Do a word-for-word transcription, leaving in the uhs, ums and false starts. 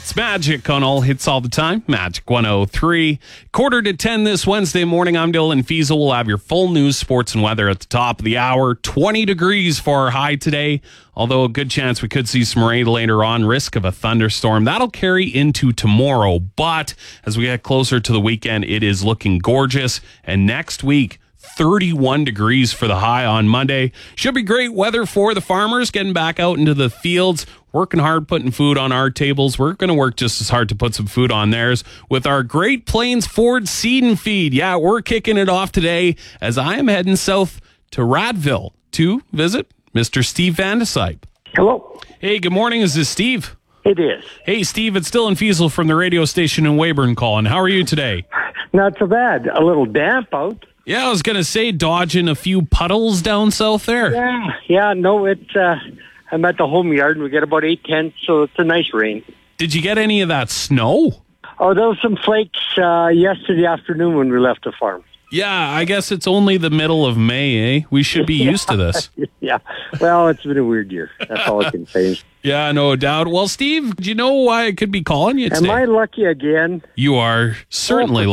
It's Magic on all hits all the time. Magic one oh three. Quarter to ten this Wednesday morning. I'm Dylan Fiesel. We'll have your full news, sports, and weather at the top of the hour. twenty degrees for our high today, although a good chance we could see some rain later on. Risk of a thunderstorm. That'll carry into tomorrow. But as we get closer to the weekend, it is looking gorgeous. And next week, thirty-one degrees for the high on Monday. Should be great weather for the farmers getting back out into the fields, working hard, putting food on our tables. We're going to work just as hard to put some food on theirs with our Great Plains Ford Seed and Feed. Yeah, we're kicking it off today as I am heading south to Radville to visit Mister Steve Vandesype. Hello. Hey, good morning. Is this Steve? It is. Hey, Steve, it's Dylan Fiesel from the radio station in Weyburn calling. How are you today? Not so bad. A little damp out. Yeah, I was going to say, dodging a few puddles down south there. Yeah, yeah, no, it's, uh, I'm at the home yard and we get about eight tenths, so it's a nice rain. Did you get any of that snow? Oh, there was some flakes uh, yesterday afternoon when we left the farm. Yeah, I guess it's only the middle of May, eh? We should be used to this. Yeah, well, it's been a weird year. That's all I can say. Yeah, no doubt. Well, Steve, do you know why I could be calling you today? Am I lucky again? You are certainly